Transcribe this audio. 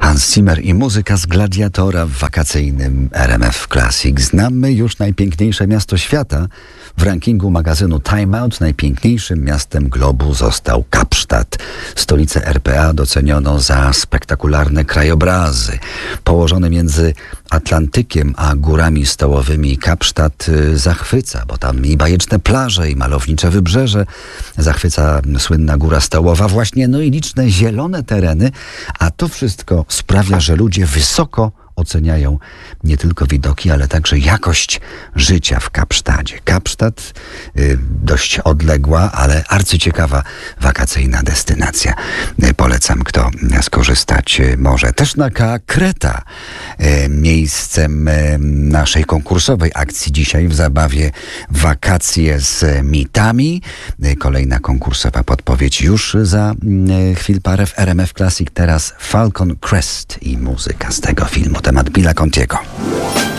Hans Zimmer i muzyka z Gladiatora w wakacyjnym RMF Classic. Znamy już najpiękniejsze miasto świata. W rankingu magazynu Time Out najpiękniejszym miastem globu został Kapsztad. Stolicę RPA doceniono za spektakularne krajobrazy. Położony między Atlantykiem a górami stołowymi, Kapsztad zachwyca, bo tam i bajeczne plaże, i malownicze wybrzeże. Zachwyca słynna Góra Stołowa właśnie, no i liczne zielone tereny, a to wszystko sprawia, że ludzie wysoko oceniają nie tylko widoki, ale także jakość życia w Kapsztadzie. Kapsztad dość odległa, ale arcyciekawa wakacyjna destynacja. Polecam, kto skorzystać może. Też na K Kreta. Miejscem naszej konkursowej akcji dzisiaj w zabawie Wakacje z mitami. Kolejna konkursowa podpowiedź już za chwil parę w RMF Classic. Teraz Falcon Crest i muzyka z tego filmu. Temat Billa Contiego.